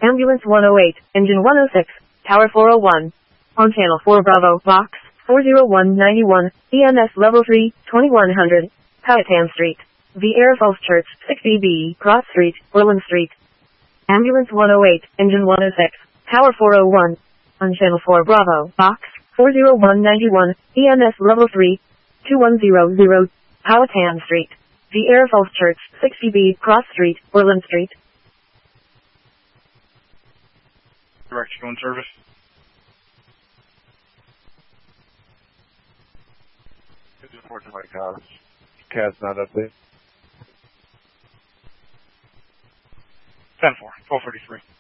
Ambulance 108, Engine 106, Tower 401. On Channel 4 Bravo, Box 40191, EMS Level 3, 2100, Powhatan Street. Vieira Falls Church, 6BB, Cross Street, Orland Street. Ambulance 108, Engine 106, Tower 401. On Channel 4 Bravo, Box 40191, EMS Level 3, 2100, Powhatan Street. Vieira Falls Church, 6BB, Cross Street, Orland Street. Director on service. It's important my car. CAD's not updated. 10-4, 1233.